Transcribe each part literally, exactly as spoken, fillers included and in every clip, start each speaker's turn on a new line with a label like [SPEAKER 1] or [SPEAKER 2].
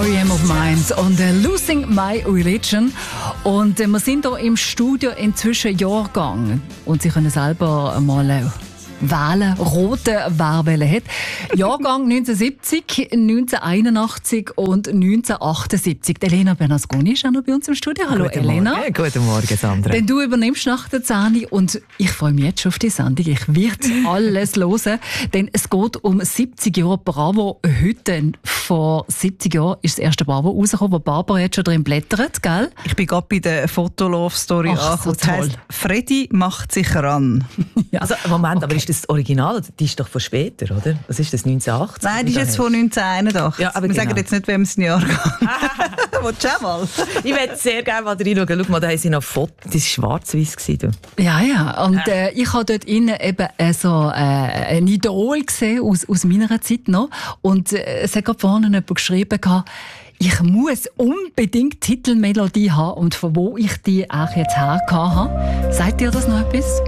[SPEAKER 1] R E M of Minds und äh, Losing My Religion. Und äh, wir sind hier im Studio inzwischen Jahrgang. Und Sie können selber mal äh, wählen, rote wer wählen hat. Jahrgang neunzehnhundertsiebzig, neunzehnhunderteinundachtzig und neunzehnhundertachtundsiebzig. Elena Bernasconi ist auch noch bei uns im Studio. Hallo
[SPEAKER 2] Guten
[SPEAKER 1] Elena.
[SPEAKER 2] Morgen. Guten Morgen, Sandra.
[SPEAKER 1] Denn du übernimmst nach der zehn und ich freue mich jetzt schon auf die Sendung. Ich werde alles hören, denn es geht um siebzig Jahre Bravo. Heute, vor siebzig Jahren, ist das erste Bravo rausgekommen, wo Barbara jetzt schon drin blättert, gell?
[SPEAKER 3] Ich bin gerade bei der Fotolove-Story
[SPEAKER 1] Ach, so
[SPEAKER 3] angekommen. Das heisst, Freddy macht sich ran.
[SPEAKER 1] Ja.
[SPEAKER 2] Also, Moment,
[SPEAKER 1] Okay.
[SPEAKER 2] aber ist das Original? Die ist doch von später, oder? Was ist das, neunzehnhundertachtzig?
[SPEAKER 3] Nein, die ist jetzt von neunzehnhunderteinundachtzig.
[SPEAKER 2] Ja, aber
[SPEAKER 3] Wir
[SPEAKER 2] genau.
[SPEAKER 3] sagen jetzt nicht, wem es ein Jahr geht. Willst du auch mal?
[SPEAKER 2] Ich würde sehr gerne mal reinschauen. Schau mal, da haben sie noch Fotos. Das war schwarz-weiß.
[SPEAKER 1] Ja, ja. Und äh, ich habe dort innen eben äh, so äh, ein Idol gesehen aus, aus meiner Zeit noch. Und äh, es hat gerade vorne jemand geschrieben, gehabt, ich muss unbedingt Titelmelodie haben und von wo ich die auch jetzt her habe. Sagt ihr das noch etwas?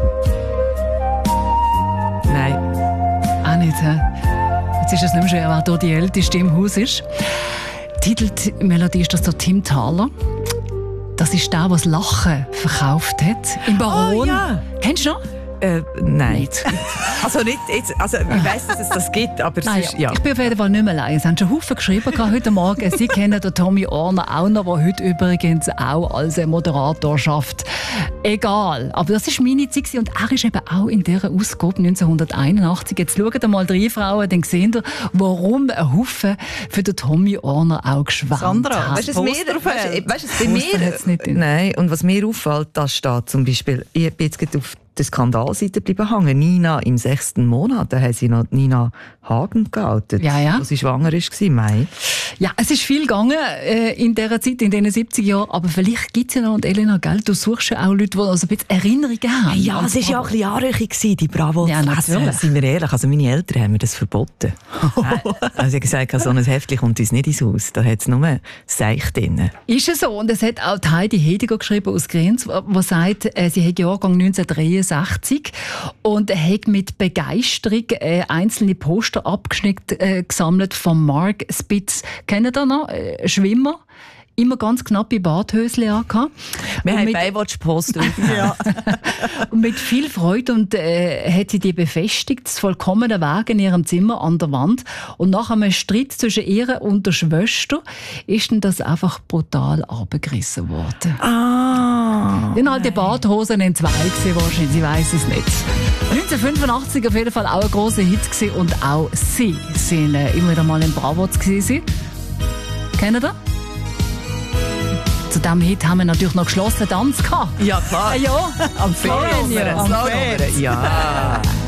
[SPEAKER 2] Nein.
[SPEAKER 1] Auch nicht, hä? Jetzt ist es nicht mehr schwer, wer hier die Älteste im Haus ist. Titelmelodie ist das der Tim Thaler. Das ist der, der das Lachen verkauft hat. Im Baron.
[SPEAKER 2] Oh, ja.
[SPEAKER 1] Kennst du noch?
[SPEAKER 2] Äh, nein.
[SPEAKER 1] Nicht.
[SPEAKER 2] Also nicht jetzt, also ich weiss, dass es das gibt, aber es
[SPEAKER 1] Nein,
[SPEAKER 2] ist, ja.
[SPEAKER 1] Ich bin auf jeden Fall nicht mehr allein. Es haben schon Haufen geschrieben heute Morgen. Sie kennen den Tommy Orner auch noch, der heute übrigens auch als Moderator schafft. Egal. Aber das war meine Zeit und er ist eben auch in dieser Ausgabe neunzehnhunderteinundachtzig. Jetzt schaut ihr mal rein, Frauen, dann seht ihr, warum ein Haufen für den Tommy Orner auch geschwärmt
[SPEAKER 3] Sandra,
[SPEAKER 1] hat.
[SPEAKER 3] weißt du, was mir auffällt?
[SPEAKER 2] Weißt du, was bei
[SPEAKER 1] Poster
[SPEAKER 2] mir...
[SPEAKER 1] hat's nicht drin.
[SPEAKER 2] Nein, und was mir auffällt, da steht zum Beispiel, ich bin jetzt gerade auf der Skandalseite bleiben hängen. Nina im sechsten Monat, da haben sie noch Nina Hagen geoutet,
[SPEAKER 1] Ja, ja.
[SPEAKER 2] als sie schwanger war im Mai.
[SPEAKER 1] Ja, es ist viel gegangen äh, in dieser Zeit, in diesen siebzig Jahren. Aber vielleicht gibt es ja noch, und Elena, gell, du suchst ja auch Leute, die also ein bisschen Erinnerungen haben.
[SPEAKER 2] Ja, es war ja auch ein bisschen anrüchig, die Bravo
[SPEAKER 1] Ja,
[SPEAKER 2] zu lesen.
[SPEAKER 1] natürlich.
[SPEAKER 2] Seien wir ehrlich, also meine Eltern haben mir das verboten. Nein, also sie haben gesagt, so ein Heftchen kommt uns nicht ins Haus. Da hat es nur Seich drin.
[SPEAKER 1] Ist es so? Und es hat auch die Heidi Hediger geschrieben aus Grenz, die sagt, äh, sie hat Jahrgang neunzehnhundertdreiundsechzig und hat mit Begeisterung äh, einzelne Poster abgeschnitten äh, gesammelt von Mark Spitz. Kennen ihr noch? Äh, Schwimmer. Immer ganz knappe Badhösli angehabt.
[SPEAKER 2] Wir
[SPEAKER 1] Und
[SPEAKER 2] haben
[SPEAKER 1] mit-
[SPEAKER 2] Baywatch-Post
[SPEAKER 3] Ja.
[SPEAKER 1] Und mit viel Freude und, äh, hat sie die befestigt, das vollkommene Weg in ihrem Zimmer an der Wand. Und nach einem Streit zwischen ihr und der Schwester ist dann das einfach brutal abgerissen worden.
[SPEAKER 2] Ah.
[SPEAKER 1] Dann halt die Badhosen in zwei gewesen, wahrscheinlich, sie weiss es nicht. neunzehnhundertfünfundachtzig auf jeden Fall auch ein grosser Hit gewesen und auch sie sind äh, immer wieder mal in Bravo gewesen. Kennt ihr? Zu diesem Hit haben wir natürlich noch geschlossenen Tanz gehabt.
[SPEAKER 2] Ja, klar.
[SPEAKER 1] Ja,
[SPEAKER 2] Am
[SPEAKER 1] Florian,
[SPEAKER 2] Fernseher.
[SPEAKER 1] am
[SPEAKER 2] Ja.